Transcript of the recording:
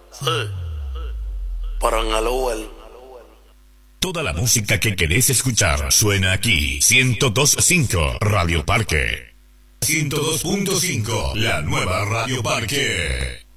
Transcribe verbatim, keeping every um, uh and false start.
Sí. Pero en el Uber. Toda la música que querés escuchar suena aquí. ciento dos punto cinco Radio Parque. ciento dos punto cinco La nueva Radio Parque.